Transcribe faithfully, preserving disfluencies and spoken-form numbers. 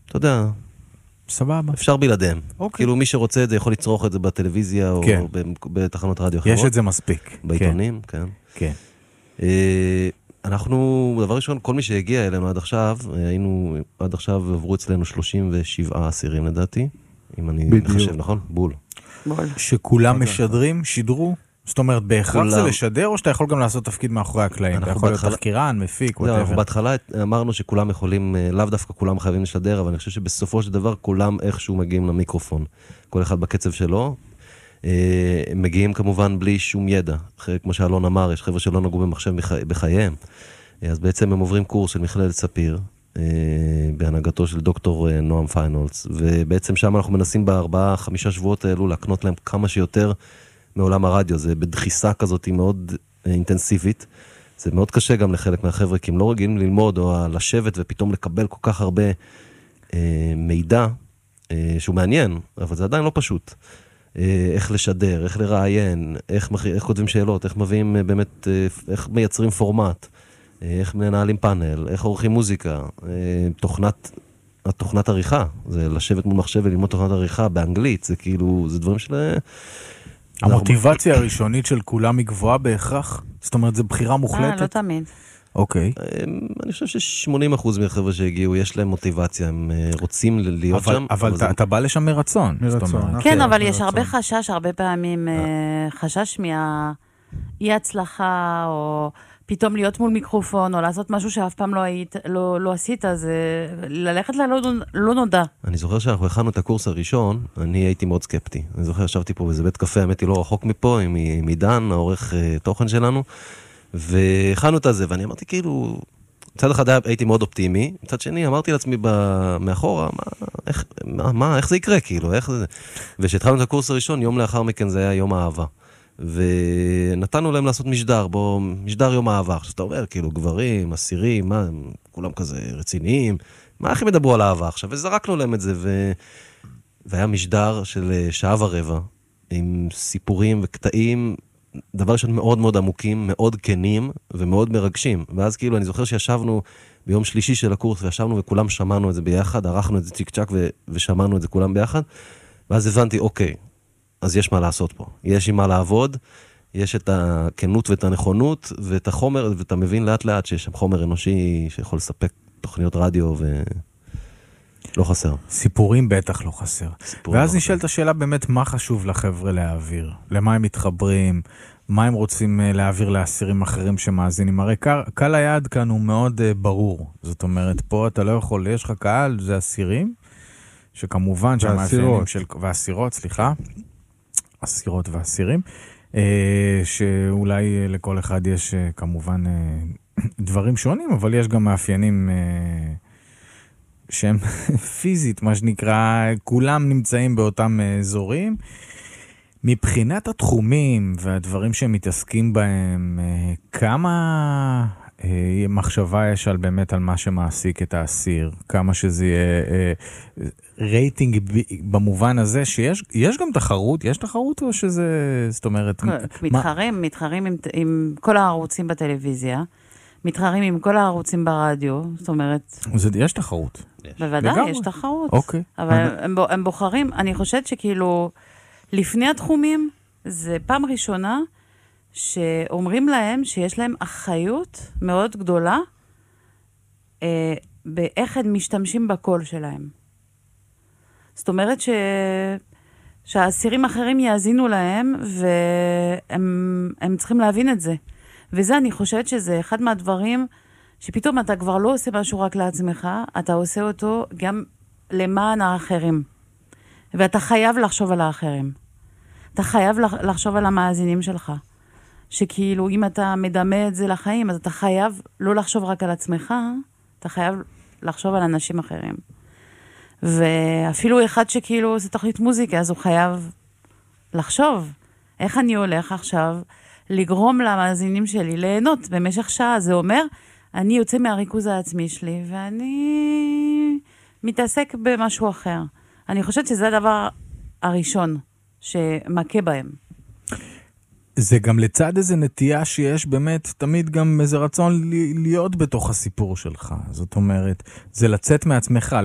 אתה יודע, סבבה. אפשר בלעדיהם. אוקיי. כאילו מי שרוצה את זה יכול לצרוך את זה בטלוויזיה כן. או בתחנות רדיו אחרות. יש את זה מספיק. בעיתונים, כן. כן. אנחנו, דבר ראשון, כל מי שהגיע אלינו עד עכשיו, היינו, עד עכשיו עברו אצלנו שלושים ושבעה אסירים לדעתי, אם אני מחשב, נכון? בול. שכולם משדרים, שידרו? זאת אומרת, בהכרח זה לשדר, או שאתה יכול גם לעשות תפקיד מאחורי הקלעים? אתה יכול להיות תחקירן, מפיק, whatever. אנחנו בהתחלה אמרנו שכולם יכולים, לאו דווקא כולם חייבים לשדר, אבל אני חושב שבסופו של דבר כולם איכשהו מגיעים למיקרופון. כל אחד בקצב שלו. הם מגיעים כמובן בלי שום ידע. כמו שאלון אמר, יש חבר'ה שלא נגעו במחשב בחייהם. אז בעצם הם עוברים קורס של מכללת ספיר, בהנהגתו של דוקטור נועם פיינולס, ובעצם שם אנחנו מנסים בארבעה, חמישה שבועות האלו להקנות להם כמה שיותר מעולם הרדיו. זה בדחיסה כזאת מאוד אינטנסיבית. זה מאוד קשה גם לחלק מהחבר'ה, כי הם לא רגילים ללמוד או לשבת ופתאום לקבל כל כך הרבה מידע שהוא מעניין, אבל זה עדיין לא פשוט. איך לשדר, איך לראיין, איך, איך כותבים שאלות, איך מביאים באמת, איך מייצרים פורמט, איך מנהלים פאנל, איך עורכים מוזיקה, תוכנת, התוכנת עריכה, זה לשבת מול מחשב וללמוד תוכנת עריכה באנגלית, זה כאילו, זה דברים של... המוטיבציה הראשונית של כולם היא גבוהה בהכרח? זאת אומרת, זה בחירה מוחלטת? אה, לא תמיד. אוקיי. אני חושב ש-שמונים אחוז מהחבר'ה שהגיעו, יש להם מוטיבציה, הם רוצים להיות שם. אבל אתה בא לשם מרצון. כן, אבל יש הרבה חשש, הרבה פעמים חשש מהאי הצלחה, או פתאום להיות מול מיקרופון, או לעשות משהו שאף פעם לא עשית, אז ללכת ללא נודע. אני זוכר שאנחנו הכנו את הקורס הראשון, אני הייתי מאוד סקפטי. אני זוכר, ישבתי פה באיזה בית קפה, האמת היא לא רחוק מפה, עם עידן, העורך תוכן שלנו, והכנו את זה, ואני אמרתי כאילו, מצד אחד הייתי מאוד אופטימי, מצד שני אמרתי לעצמי מאחורה, מה, איך, מה, איך זה יקרה כאילו, איך זה, ושהתחלנו את הקורס הראשון, יום לאחר מכן זה היה יום האהבה, ונתנו להם לעשות משדר, בו משדר יום האהבה, עכשיו אתה אומר, כאילו, גברים, אסירים, מה, כולם כזה רציניים, מה איך הם ידברו על האהבה עכשיו, וזרקנו להם את זה, ו... והיה משדר של שעה ורבע, עם סיפורים וקטעים, דבר ראשון מאוד מאוד עמוקים, מאוד כנים ומאוד מרגשים. ואז כאילו אני זוכר שישבנו ביום שלישי של הקורס, וישבנו וכולם שמענו את זה ביחד, ערכנו את זה צ'יק צ'ק ו- ושמענו את זה כולם ביחד, ואז הבנתי, אוקיי, אז יש מה לעשות פה. יש עם מה לעבוד, יש את הכנות ואת הנכונות, ואת החומר, ואתה מבין לאט לאט שיש שם חומר אנושי שיכול לספק תוכניות רדיו ו... לא חסר. סיפורים בטח לא חסר. ואז נשאלת השאלה באמת מה חשוב לחבר'ה להעביר, למה הם מתחברים, מה הם רוצים להעביר לאסירים אחרים שמאזינים. הרי קהל היעד כאן הוא מאוד ברור. זאת אומרת, פה אתה לא יכול, יש לך קהל, זה אסירים, שכמובן שהמאפיינים של... ואסירות, סליחה. אסירות ואסירים, שאולי לכל אחד יש כמובן דברים שונים, אבל יש גם מאפיינים... שהם פיזית, מה שנקרא, כולם נמצאים באותם אזורים. מבחינת התחומים והדברים שהם מתעסקים בהם, כמה מחשבה יש על באמת על מה שמעסיק את האסיר, כמה שזה יהיה רייטינג במובן הזה, שיש יש גם תחרות, יש תחרות או שזה, זאת אומרת... מתחרים, מתחרים עם, עם כל הערוצים בטלוויזיה, מתחרים עם כל הערוצים ברדיו, זאת אומרת... יש תחרות. בוודאי, יש תחרות. אוקיי. אבל הם בוחרים, אני חושבת שכאילו, לפני התחומים, זה פעם ראשונה שאומרים להם שיש להם אחריות מאוד גדולה באיך הם משתמשים בקול שלהם. זאת אומרת ש... שהאסירים אחרים יאזינו להם, והם צריכים להבין את זה. וזה אני חושבת שזה אחד מהדברים שפתאום אתה כבר לא עושה משהו רק לעצמך, אתה עושה אותו גם למען האחרים. ואתה חייב לחשוב על האחרים. אתה חייב לחשוב על המאזינים שלך. שכאילו אם אתה מדמה את זה לחיים, אז אתה חייב לא לחשוב רק על עצמך, אתה חייב לחשוב על אנשים אחרים. ואפילו אחד שכאילו עושה תוכנית מוזיקה, אז הוא חייב לחשוב איך אני הולך עכשיו לגרום למאזינים שלי ליהנות במשך שעה. זה אומר, אני יוצא מהריכוז העצמי שלי, ואני מתעסק במשהו אחר. אני חושבת שזה הדבר הראשון שמכה בהם. זה גם לצד איזה נטייה שיש באמת תמיד גם איזה רצון להיות בתוך הסיפור שלך. זאת אומרת, זה לצאת מעצמך,